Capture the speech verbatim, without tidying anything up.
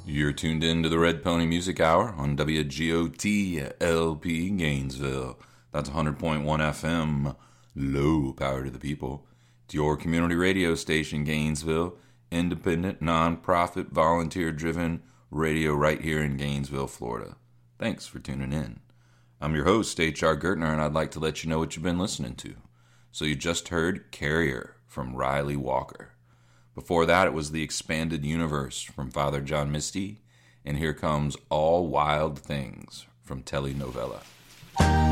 You're tuned in to the Red Pony Music Hour on W G O T L P Gainesville. That's one hundred point one F M. Low power to the people. It's your community radio station, Gainesville. Independent, non-profit, volunteer-driven radio right here in Gainesville, Florida. Thanks for tuning in. I'm your host, H R Gertner, and I'd like to let you know what you've been listening to. So you just heard Carrier from Riley Walker. Before that, it was The Expanded Universe from Father John Misty. And here comes All Wild Things from Telenovela.